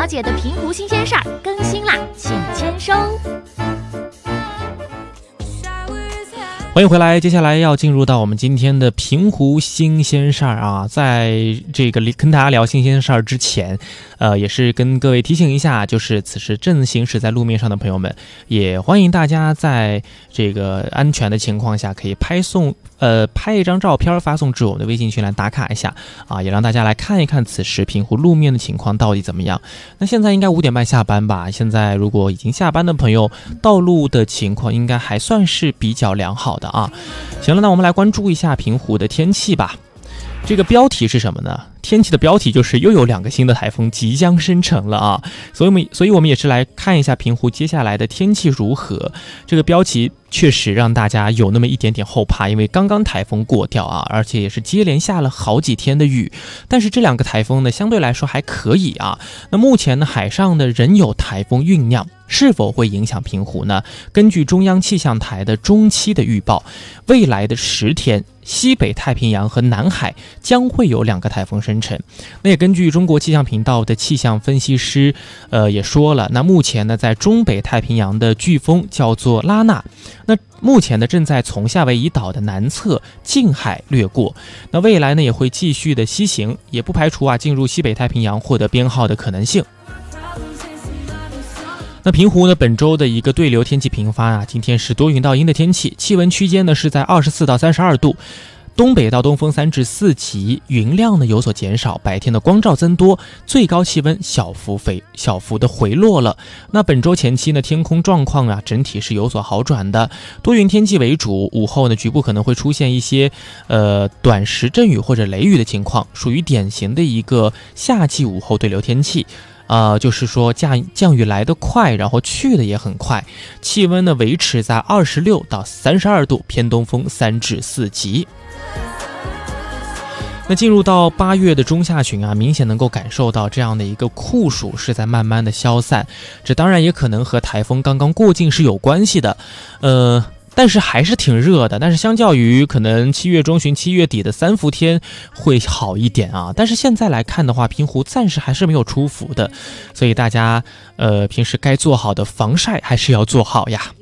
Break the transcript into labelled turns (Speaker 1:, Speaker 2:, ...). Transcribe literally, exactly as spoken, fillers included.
Speaker 1: 了解的平湖新鲜事儿更新啦，请签收。
Speaker 2: 欢迎回来，接下来要进入到我们今天的平湖新鲜事儿啊，在这个跟大家聊新鲜事儿之前，呃，也是跟各位提醒一下，就是此时正行驶在路面上的朋友们，也欢迎大家在这个安全的情况下，可以拍送呃拍一张照片发送至我们的微信群来打卡一下啊，也让大家来看一看此时平湖路面的情况到底怎么样。那现在应该五点半下班吧？现在如果已经下班的朋友，道路的情况应该还算是比较良好的啊。行了，那我们来关注一下平湖的天气吧。这个标题是什么呢？天气的标题就是又有两个新的台风即将生成了啊，所以我们所以我们也是来看一下平湖接下来的天气如何。这个标题确实让大家有那么一点点后怕，因为刚刚台风过掉啊，而且也是接连下了好几天的雨。但是这两个台风呢，相对来说还可以啊。那目前呢，海上呢仍有台风酝酿，是否会影响平湖呢？根据中央气象台的中期的预报，未来的十天，西北太平洋和南海将会有两个台风生成。那也根据中国气象频道的气象分析师，呃，也说了，那目前呢，在中北太平洋的飓风叫做拉娜，那目前呢正在从夏威夷岛的南侧近海掠过，那未来呢也会继续的西行，也不排除啊进入西北太平洋获得编号的可能性。那平湖呢，本周的一个对流天气频发啊，今天是多云到阴的天气，气温区间呢是在二十四到三十二度，东北到东风三至四级，云量呢有所减少，白天的光照增多，最高气温小幅回小幅的回落了。那本周前期呢，天空状况啊整体是有所好转的，多云天气为主，午后呢局部可能会出现一些呃短时阵雨或者雷雨的情况，属于典型的一个夏季午后对流天气。呃，就是说降降雨来得快，然后去的也很快，气温呢维持在二十六到三十二度，偏东风三至四级。那进入到八月的中下旬啊，明显能够感受到这样的一个酷暑是在慢慢的消散，这当然也可能和台风刚刚过境是有关系的，呃。但是还是挺热的，但是相较于可能七月中旬七月底的三伏天会好一点啊。但是现在来看的话，平湖暂时还是没有出伏的，所以大家呃平时该做好的防晒还是要做好呀。